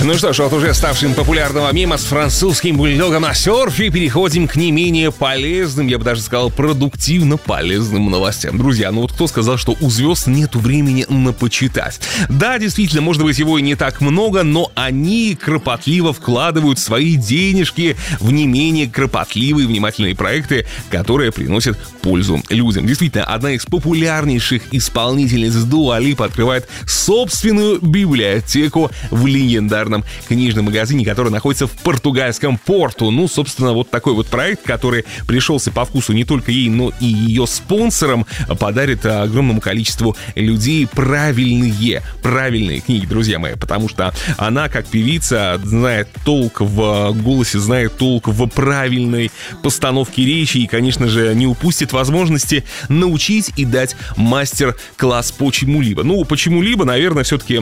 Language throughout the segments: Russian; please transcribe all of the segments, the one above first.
Ну что ж, от уже ставшим популярного мема с французским бульдогом на серфе переходим к не менее полезным, я бы даже сказал, продуктивно полезным новостям. Друзья, ну вот кто сказал, что у звезд нету времени на почитать? Да, действительно, может быть, его и не так много, но они кропотливо вкладывают свои денежки в не менее кропотливые, внимательные проекты, которые приносят пользу людям. Действительно, одна из популярнейших исполнительниц Дуа Липа открывает собственную библиотеку в легендарном книжном магазине, который находится в португальском Порту. Ну, собственно, вот такой вот проект, который пришелся по вкусу не только ей, но и ее спонсорам, подарит огромному количеству людей правильные книги, друзья мои, потому что она, как певица, знает толк в голосе, знает толк в правильной постановке речи и, конечно же, не упустит возможности научить и дать мастер-класс по чему-либо. Ну, почему-либо, наверное, все-таки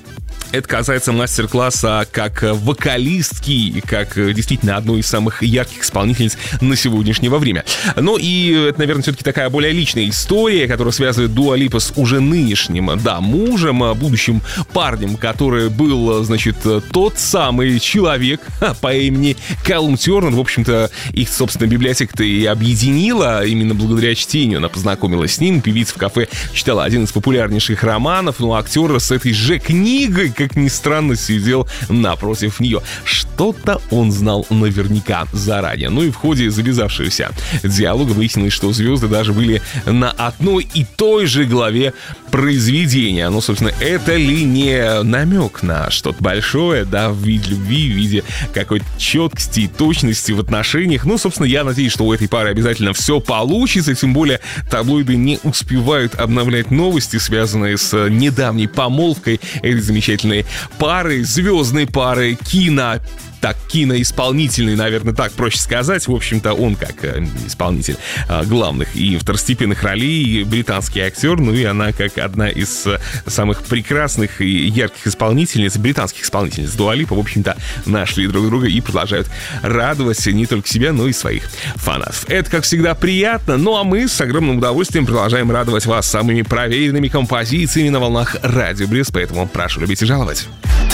это касается мастер-класса как вокалистки, как действительно одной из самых ярких исполнительниц на сегодняшнее время. Ну и это, наверное, все-таки такая более личная история, которая связывает Дуа Липа с уже нынешним, да, мужем, будущим парнем, который был, значит, тот самый человек по имени Калум Тернер. В общем-то, их, собственно, библиотека-то и объединила. Именно благодаря чтению она познакомилась с ним. Певица в кафе читала один из популярнейших романов, но актер с этой же книгой, как ни странно, сидел напротив нее. Что-то он знал наверняка заранее. Ну и в ходе завязавшегося диалога выяснилось, что звезды даже были на одной и той же главе произведения. Ну, собственно, это ли не намек на что-то большое, да, в виде любви, в виде какой-то четкости и точности в отношениях? Ну, собственно, я надеюсь, что у этой пары обязательно все получится, тем более таблоиды не успевают обновлять новости, связанные с недавней помолвкой этой замечательной пары, звездной пары, киноисполнительный, наверное, так проще сказать. В общем-то, он как исполнитель главных и второстепенных ролей, британский актер, ну и она как одна из самых прекрасных и ярких исполнительниц, британских исполнительниц Дуа Липа, в общем-то, нашли друг друга и продолжают радовать не только себя, но и своих фанатов. Это, как всегда, приятно, ну а мы с огромным удовольствием продолжаем радовать вас самыми проверенными композициями на волнах Радио Брест, поэтому прошу любить и жаловать.